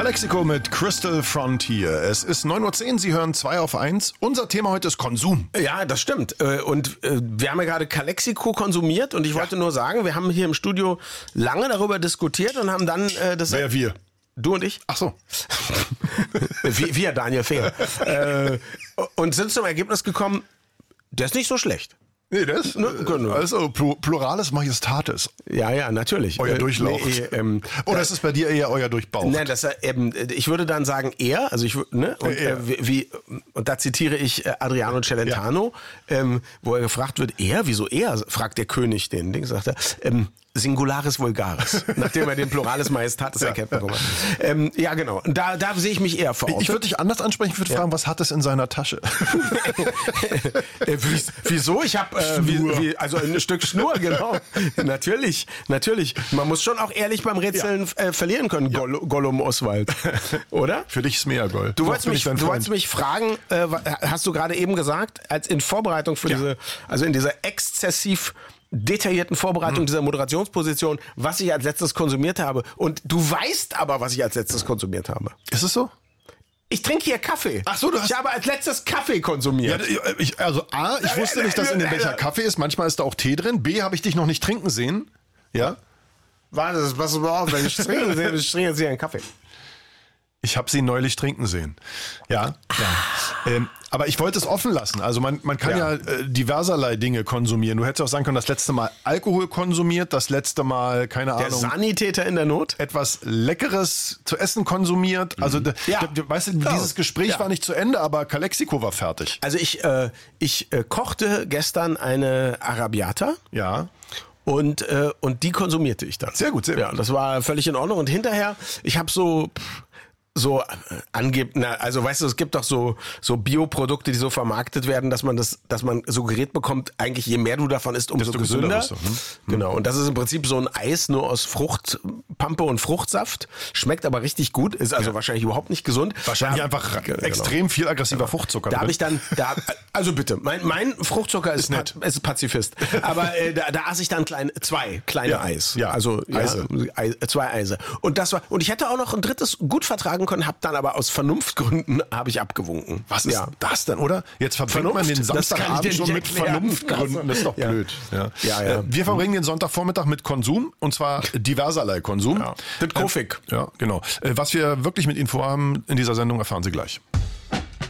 Calexico mit Crystal Frontier. Es ist 9:10 Uhr, Sie hören 2 auf 1. Unser Thema heute ist Konsum. Ja, das stimmt. Und wir haben ja gerade Calexico konsumiert und ich wollte nur sagen, wir haben hier im Studio lange darüber diskutiert und haben dann das... Wer wir? Du und ich? Ach so. wir, Daniel Fehr. Und sind zum Ergebnis gekommen, der ist nicht so schlecht. Nee, das? Genau. Also Pluralis Majestatis. Ja, natürlich. Euer Durchlaucht. Oder ist es bei dir eher euer Durchbauch? Nein, ich würde dann sagen er, also und da zitiere ich Adriano Celentano, wo er gefragt wird, wieso er, fragt der König den Ding, sagt er, Singularis Vulgaris, nachdem er den Pluralis Majestatis erkennt bekommen hat. Ja, genau. Da sehe ich mich eher vor. Ich würde dich anders ansprechen, ich würde fragen, was hat es in seiner Tasche? Wieso? Ich habe also ein Stück Schnur, genau. Natürlich. Man muss schon auch ehrlich beim Rätseln verlieren können, Gollum Oswald. Oder? Für dich ist Meergold. Du wolltest mich fragen, hast du gerade eben gesagt, als in Vorbereitung für in dieser exzessiv detaillierten Vorbereitung dieser Moderationsposition, was ich als letztes konsumiert habe. Und du weißt aber, was ich als letztes konsumiert habe. Ist es so? Ich trinke hier Kaffee. Ach so, ich habe als letztes Kaffee konsumiert. Ja, ich wusste nicht, dass in dem Becher Kaffee ist. Manchmal ist da auch Tee drin. B, habe ich dich noch nicht trinken sehen. Ja? Warte, pass mal auf, wenn ich trinken sehe, ich trinke jetzt hier einen Kaffee. Ich habe sie neulich trinken sehen. Ja. Aber ich wollte es offen lassen. Also man kann ja diverserlei Dinge konsumieren. Du hättest auch sagen können, das letzte Mal Alkohol konsumiert, das letzte Mal, keine Ahnung. Der Sanitäter in der Not? Etwas Leckeres zu essen konsumiert. Also, weißt du, dieses Gespräch war nicht zu Ende, aber Calexico war fertig. Also ich kochte gestern eine Arrabbiata. Ja. Und die konsumierte ich dann. Sehr gut, sehr gut. Ja, das war völlig in Ordnung. Und hinterher, ich habe also weißt du, es gibt doch so Bioprodukte, die so vermarktet werden, dass man suggeriert bekommt, eigentlich je mehr du davon isst, umso gesünder. Genau. Und das ist im Prinzip so ein Eis nur aus Fruchtpampe und Fruchtsaft. Schmeckt aber richtig gut, ist also wahrscheinlich überhaupt nicht gesund. Wahrscheinlich einfach extrem viel aggressiver Fruchtzucker. Da habe ich dann, also bitte, mein Fruchtzucker ist nett, ist Pazifist. Aber da aß ich dann zwei kleine Eis. Ja, also Eise. 2 Eise. Und ich hätte auch noch ein drittes gut vertragen können, habe dann aber aus Vernunftgründen habe ich abgewunken. Was ist das denn, oder? Jetzt verbringt man den Samstagabend schon mit Vernunftgründen. Das ist doch blöd. Ja. Wir verbringen den Sonntagvormittag mit Konsum, und zwar diverserlei Konsum. Ja. Das Kofik. Ja, genau. Was wir wirklich mit Ihnen vorhaben in dieser Sendung, erfahren Sie gleich.